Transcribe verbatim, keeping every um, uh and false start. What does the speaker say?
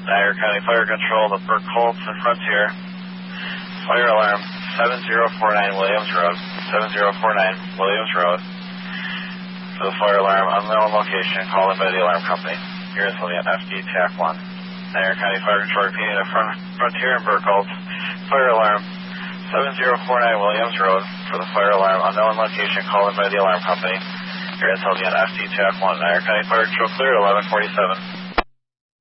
Niagara County Fire Control, the Burke Colts and Frontier. Fire alarm seven zero four nine Williams Road. seven zero four nine Williams Road. For the fire alarm, unknown location, called in by the alarm company. Here is the F D T A C one. Niagara County Fire Control repeating the front, Frontier and Burke Colts. Fire alarm seven zero four nine Williams Road. For the fire alarm, unknown location, called in by the alarm company. Here is the F D T A C one. Niagara County Fire Control clear at eleven forty-seven.